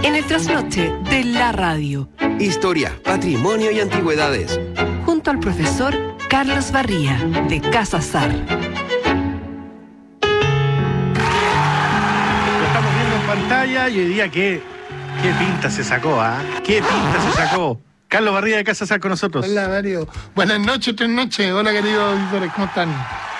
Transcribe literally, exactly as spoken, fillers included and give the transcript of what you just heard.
en el trasnoche de la radio. Historia, patrimonio y antigüedades. Junto al profesor Carlos Barría, de Casa Sar. Lo estamos viendo en pantalla y hoy día qué, qué pinta se sacó, ¿ah? ¿eh? ¿Qué pinta se sacó? Carlos Barría de Casa Sar con nosotros. Hola, Mario. Buenas noches, tres noches. Hola, queridos auditores, ¿cómo están?